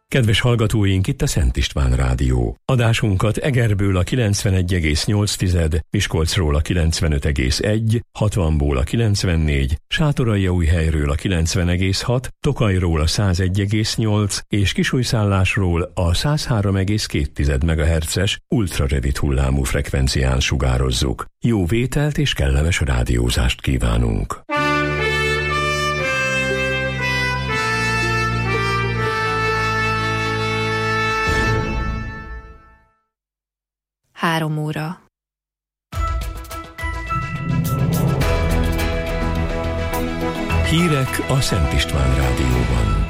Kedves hallgatóink, itt a Szent István Rádió. Adásunkat Egerből a 91,8, Miskolcról a 95,1, 60-ból a 94, Sátoraljaújhelyről a 90,6, Tokajról a 101,8 és Kisújszállásról a 103,2 MHz-es ultrarövid hullámú frekvencián sugározzuk. Jó vételt és kellemes rádiózást kívánunk! 3 óra. Hírek a Szent István Rádióban.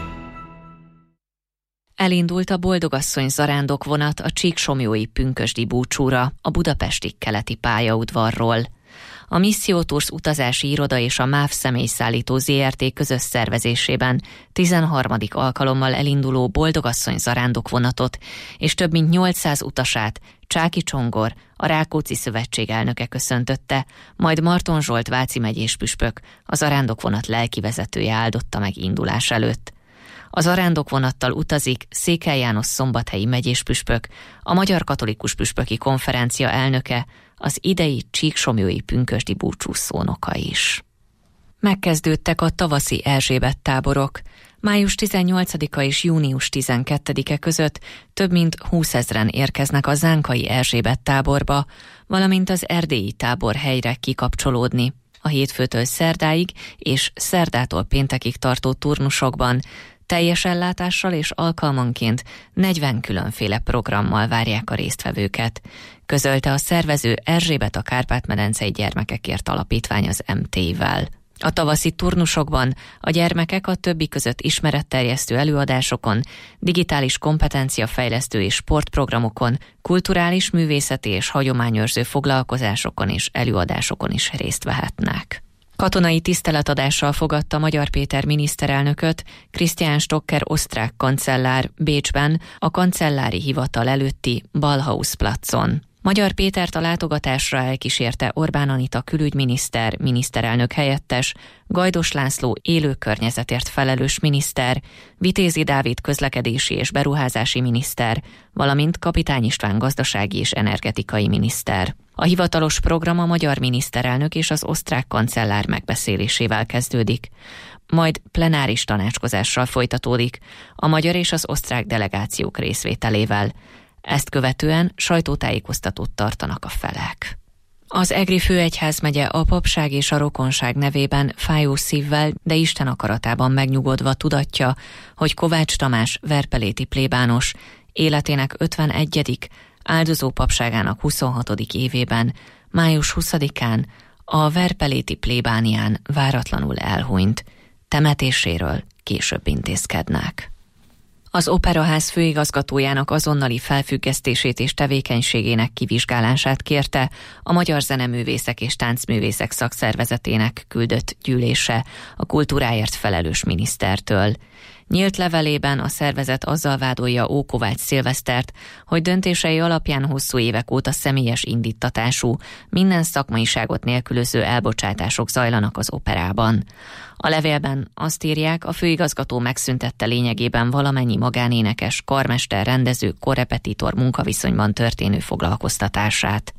Elindult a Boldogasszony zarándokvonat a csíksomlyói pünkösdi búcsúra a budapesti keleti pályaudvarról. A Misszió Tours utazási iroda és a MÁV személyszállító ZRT közös szervezésében 13. alkalommal elinduló Boldogasszony zarándokvonatot és több mint 800 utasát Csáky Csongor, a Rákóczi Szövetség elnöke köszöntötte, majd Marton Zsolt váci megyés püspök, a zarándokvonat lelkivezetője áldotta meg indulás előtt. A zarándokvonattal utazik Székely János szombathelyi megyés püspök, a Magyar Katolikus Püspöki Konferencia elnöke, az idei csíksomlyói pünkösdi búcsú szónoka is. Megkezdődtek a tavaszi Erzsébet táborok. Május 18-a és június 12-e között több mint 20 000-en érkeznek a zánkai Erzsébet táborba, valamint az erdélyi tábor helyre kikapcsolódni. A hétfőtől szerdáig és szerdától péntekig tartó turnusokban teljes ellátással és alkalmanként 40 különféle programmal várják a résztvevőket, közölte a szervező Erzsébet a Kárpát-medencei Gyermekekért Alapítvány az MT-vel. A tavaszi turnusokban a gyermekek a többi között ismeretterjesztő előadásokon, digitális kompetenciafejlesztő és sportprogramokon, kulturális, művészeti és hagyományőrző foglalkozásokon és előadásokon is részt vehetnek. Katonai tiszteletadással fogadta Magyar Péter miniszterelnököt Christian Stocker osztrák kancellár Bécsben a kancellári hivatal előtti Ballhausplatzon. Magyar Pétert a látogatásra elkísérte Orbán Anita külügyminiszter, miniszterelnök helyettes, Gajdos László élő környezetért felelős miniszter, Vitézi Dávid közlekedési és beruházási miniszter, valamint Kapitány István gazdasági és energetikai miniszter. A hivatalos program a magyar miniszterelnök és az osztrák kancellár megbeszélésével kezdődik. Majd plenáris tanácskozással folytatódik, a magyar és az osztrák delegációk részvételével. Ezt követően sajtótájékoztatót tartanak a felek. Az Egri főegyházmegye a papság és a rokonság nevében fájó szívvel, de Isten akaratában megnyugodva tudatja, hogy Kovács Tamás verpeléti plébános életének 51., áldozó papságának 26. évében, május 20-án a verpeléti plébánián váratlanul elhunyt. Temetéséről később intézkednek. Az Operaház főigazgatójának azonnali felfüggesztését és tevékenységének kivizsgálását kérte a Magyar Zeneművészek és Táncművészek Szakszervezetének küldött gyűlése a kultúráért felelős minisztertől. Nyílt levelében a szervezet azzal vádolja Ókovács Szilvesztert, hogy döntései alapján hosszú évek óta személyes indíttatású, minden szakmaiságot nélkülöző elbocsátások zajlanak az operában. A levélben azt írják, a főigazgató megszüntette lényegében valamennyi magánénekes, karmester, rendező, korrepetitor munkaviszonyban történő foglalkoztatását.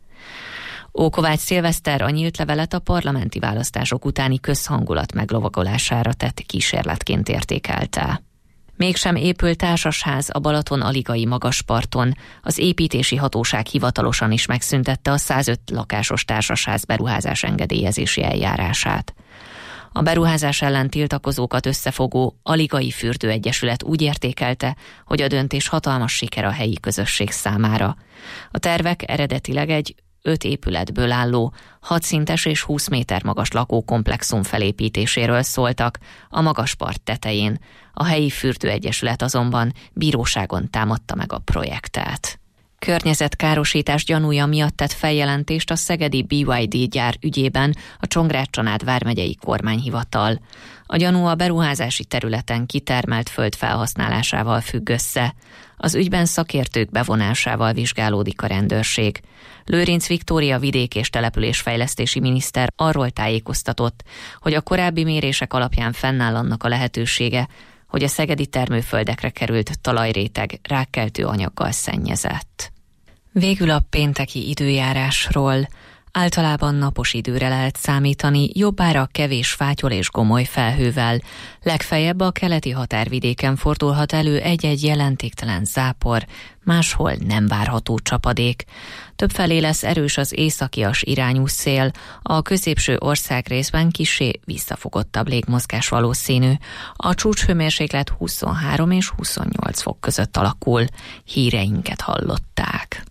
Ókovács Szilveszter a nyílt levelet a parlamenti választások utáni közhangulat meglovagolására tett kísérletként értékelte. Mégsem épül társasház a Balaton-aligai magasparton, az építési hatóság hivatalosan is megszüntette a 105 lakásos társasház beruházás engedélyezési eljárását. A beruházás ellen tiltakozókat összefogó Aligai Fürdőegyesület úgy értékelte, hogy a döntés hatalmas siker a helyi közösség számára. A tervek eredetileg egy 5 épületből álló, 6 szintes és 20 méter magas lakókomplexum felépítéséről szóltak a magaspart tetején. A helyi fürdőegyesület azonban bíróságon támadta meg a projektet. Környezetkárosítás gyanúja miatt tett feljelentést a szegedi BYD gyár ügyében a Csongrád-Csanád vármegyei kormányhivatal. A gyanú a beruházási területen kitermelt föld felhasználásával függ össze. Az ügyben szakértők bevonásával vizsgálódik a rendőrség. Lőrinc Viktória vidék- és településfejlesztési miniszter arról tájékoztatott, hogy a korábbi mérések alapján fennáll annak a lehetősége, hogy a szegedi termőföldekre került talajréteg rákkeltő anyaggal szennyezett. Végül a pénteki időjárásról. Általában napos időre lehet számítani, jobbára kevés fátyol és gomoly felhővel. Legfeljebb a keleti határvidéken fordulhat elő egy-egy jelentéktelen zápor, máshol nem várható csapadék. Többfelé lesz erős az északias irányú szél, a középső országrészben kissé visszafogottabb légmozgás valószínű. A csúcshőmérséklet 23 és 28 fok között alakul. Híreinket hallották.